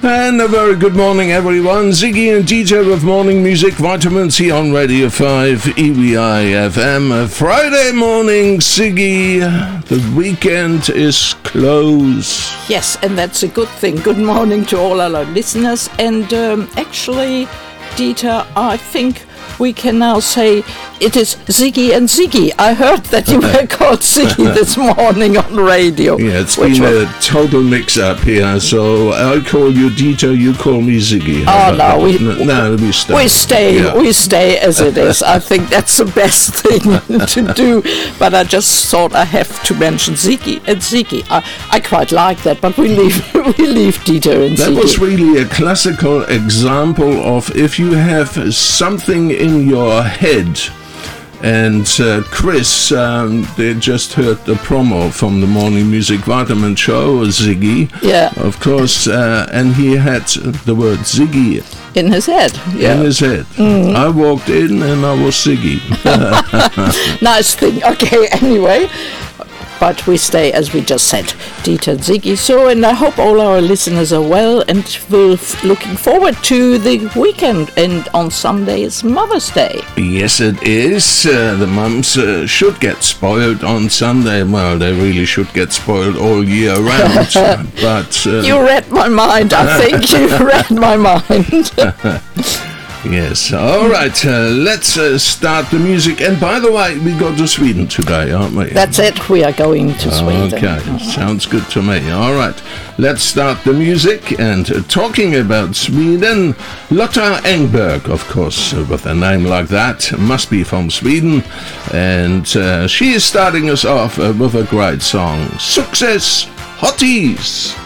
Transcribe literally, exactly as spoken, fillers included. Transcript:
And a very good morning, everyone. Ziggy and D J with Morning Music Vitamins here on Radio five E V I F M. A Friday morning, Ziggy. The weekend is close. Yes, and that's a good thing. Good morning to all our listeners. And um, actually, Dieter, I think we can now say it is Ziggy and Ziggy. I heard that you were called Ziggy this morning on radio. Yeah, it's been was... a total mix-up here. So I call you Dieter, you call me Ziggy. Oh, no, we, no, no, we stay. We stay, yeah. we stay as it is. I think that's the best thing to do. But I just thought I have to mention Ziggy and Ziggy. I, I quite like that, but we leave, we leave Dieter and that Ziggy. That was really a classical example of if you have something in your head. And uh, Chris, um, they just heard the promo from the Morning Music Vitamin show, Ziggy. Yeah. Of course, uh, and he had the word Ziggy in his head. Yeah. In his head. Mm-hmm. I walked in and I was Ziggy. Nice thing. Okay, anyway. But we stay, as we just said, Dieter and Ziggy. So, and I hope all our listeners are well and we're f- looking forward to the weekend. And on Sunday is Mother's Day. Yes, it is. Uh, the mums uh, should get spoiled on Sunday. Well, they really should get spoiled all year round. but uh, you read my mind. I think you read my mind. Yes, all right, uh, let's uh, start the music. And by the way, we go to Sweden today, aren't we? That's it, we are going to Sweden. Okay, uh-huh. Sounds good to me. All right, let's start the music. And uh, talking about Sweden, Lotta Engberg, of course, uh, with a name like that, must be from Sweden. And uh, she is starting us off uh, with a great song, Success Hotties.